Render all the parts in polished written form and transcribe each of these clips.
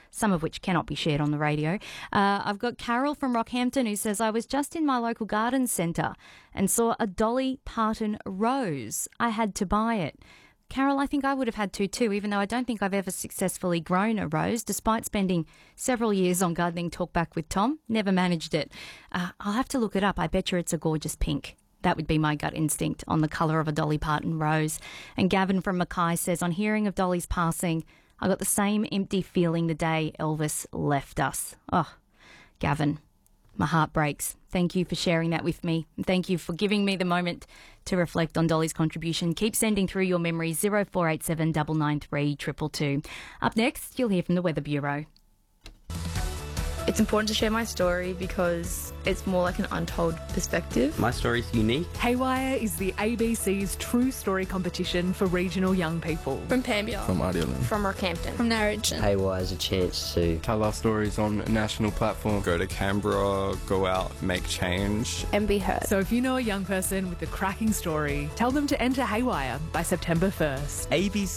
some of which cannot be shared on the radio. I've got Carol from Rockhampton who says, I was just in my local garden centre and saw a Dolly Parton rose. I had to buy it. Carol, I think I would have had to too, even though I don't think I've ever successfully grown a rose, despite spending several years on Gardening Talk Back with Tom. Never managed it. I'll have to look it up. I bet you it's a gorgeous pink. That would be my gut instinct on the colour of a Dolly Parton rose. And Gavin from Mackay says, on hearing of Dolly's passing, I got the same empty feeling the day Elvis left us. Oh, Gavin, my heart breaks. Thank you for sharing that with me. And thank you for giving me the moment to reflect on Dolly's contribution. Keep sending through your memories, 0487 993 222. Up next, you'll hear from the Weather Bureau. It's important to share my story because it's more like an untold perspective. My story's unique. Haywire is the ABC's True Story competition for regional young people. From Pambia. From Ardelan. From Rockhampton. From Narrogin. Haywire is a chance to tell our stories on a national platform. Go to Canberra, go out, make change. And be heard. So if you know a young person with a cracking story, tell them to enter Haywire by September 1st.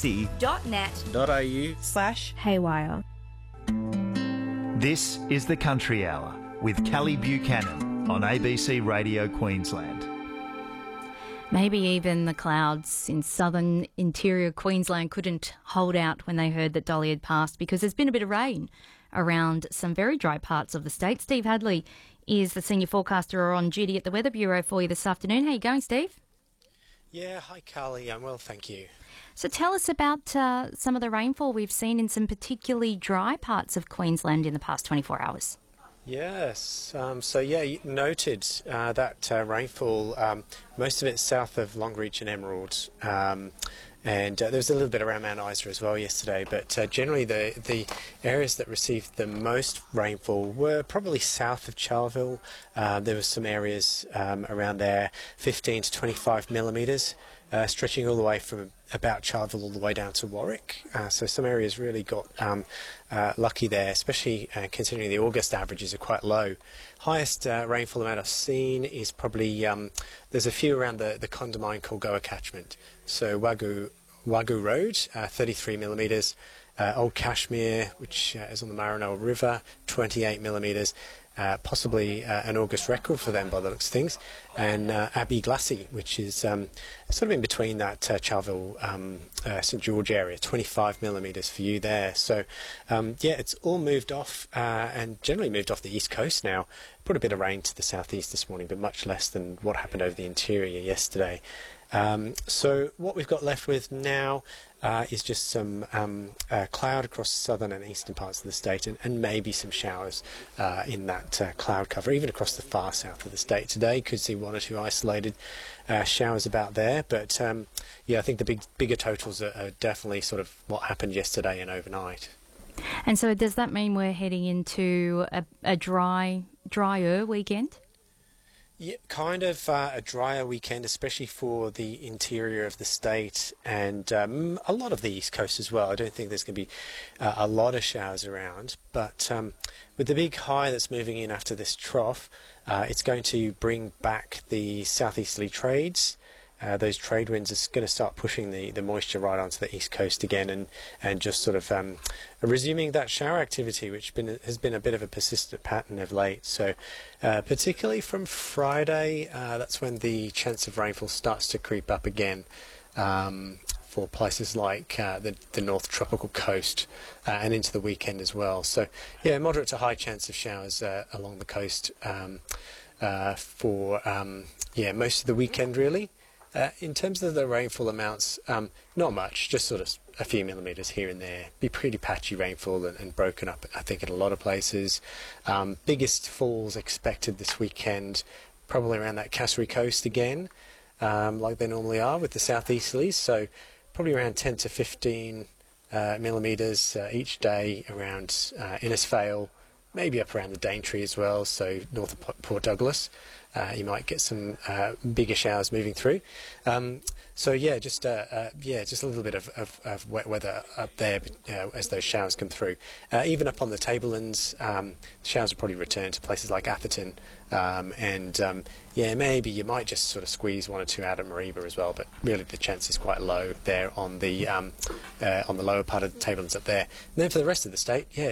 abc.net.au/Haywire. This is the Country Hour with Callie Buchanan on ABC Radio Queensland. Maybe even the clouds in southern interior Queensland couldn't hold out when they heard that Dolly had passed, because there's been a bit of rain around some very dry parts of the state. Steve Hadley is the senior forecaster on duty at the Weather Bureau for you this afternoon. How are you going, Steve? Yeah, hi Carly, I'm well, thank you. So tell us about some of the rainfall we've seen in some particularly dry parts of Queensland in the past 24 hours. Yes, you noted that rainfall, most of it south of Longreach and Emerald, and there was a little bit around Mount Isa as well yesterday, but generally the areas that received the most rainfall were probably south of Charleville. There were some areas around there, 15 to 25 millimetres, stretching all the way from about Charleville all the way down to Warwick. So some areas really got lucky there, especially considering the August averages are quite low. Highest rainfall amount I've seen is probably, there's a few around the Condamine Colgoa catchment. So Wagoo Road, 33 millimetres. Old Kashmir, which is on the Marinol River, 28 millimetres. Possibly an August record for them by the looks of things, and Abbey Glassy, which is sort of in between that Charleville St George area, 25 millimetres for you there. So it's all moved off and generally moved off the east coast now. Brought a bit of rain to the southeast this morning, but much less than what happened over the interior yesterday. So what we've got left with now is just some cloud across the southern and eastern parts of the state, and maybe some showers in that cloud cover, even across the far south of the state today. Could see one or two isolated showers about there, but I think the bigger totals are definitely sort of what happened yesterday and overnight. And so does that mean we're heading into a drier weekend? Yeah, kind of a drier weekend, especially for the interior of the state and a lot of the east coast as well. I don't think there's going to be a lot of showers around, but with the big high that's moving in after this trough, it's going to bring back the southeasterly trades. Those trade winds are going to start pushing the moisture right onto the east coast again, and just sort of resuming that shower activity, which has been a bit of a persistent pattern of late. So particularly from Friday, that's when the chance of rainfall starts to creep up again for places like the North Tropical Coast and into the weekend as well. So moderate to high chance of showers along the coast for most of the weekend really. In terms of the rainfall amounts, not much, just sort of a few millimetres here and there. Be pretty patchy rainfall and broken up, I think, in a lot of places. Biggest falls expected this weekend, probably around that Cassowary coast again, like they normally are with the southeasterlies. So probably around 10 to 15 millimetres each day around Innisfail, maybe up around the Daintree as well, so north of Port Douglas. You might get some bigger showers moving through. Just a little bit of wet weather up there as those showers come through. Even up on the tablelands, showers will probably return to places like Atherton, maybe you might just sort of squeeze one or two out at Mareeba as well, but really the chance is quite low there on the lower part of the tablelands up there. And then for the rest of the state,